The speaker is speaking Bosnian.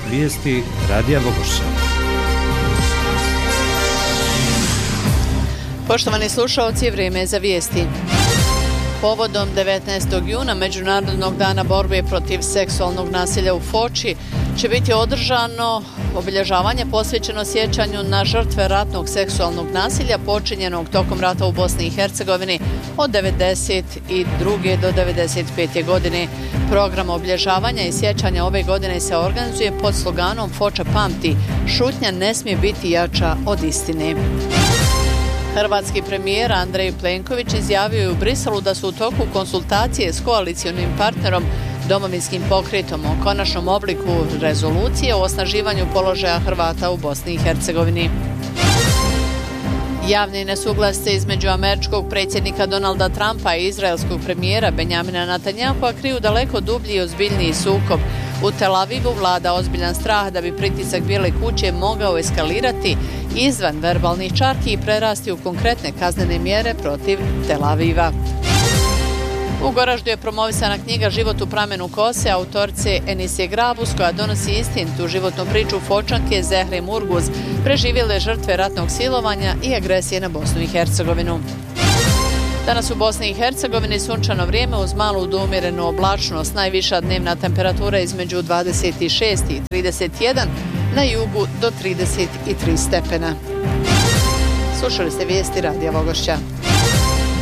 Vijesti Radija Vogošća. Poštovani slušalci, vrijeme je za vijesti. Povodom 19. juna Međunarodnog dana borbe protiv seksualnog nasilja u Foči će biti održano obilježavanje posvećeno sjećanju na žrtve ratnog seksualnog nasilja počinjenog tokom rata u Bosni i Hercegovini od 1992. do 1995. godine. Program obilježavanja i sjećanja ove godine se organizuje pod sloganom Foča pamti, šutnja ne smije biti jača od istine. Hrvatski premijer Andrej Plenković izjavio je u Briselu da su u toku konsultacije s koalicionim partnerom Domovinskim pokretom o konačnom obliku rezolucije o osnaživanju položaja Hrvata u Bosni i Hercegovini. Javne nesuglasice između američkog predsjednika Donalda Trumpa i izraelskog premijera Benjamina Netanjahua kriju daleko dublji i ozbiljniji sukob. U Tel Avivu vlada ozbiljan strah da bi pritisak Bijele kuće mogao eskalirati izvan verbalnih čarki i prerasti u konkretne kaznene mjere protiv Tel Aviva. U Goraždu je promovisana knjiga Život u pramenu kose autorice Enisije Grabus, koja donosi istinitu životnu priču Fočanke Zehre Murguz, preživjele žrtve ratnog silovanja i agresije na Bosnu i Hercegovinu. Danas u Bosni i Hercegovini sunčano vrijeme uz malu do umjerenu oblačnost, najviša dnevna temperatura između 26 i 31, na jugu do 33 stepena. Slušali ste vijesti Radija Vogošća.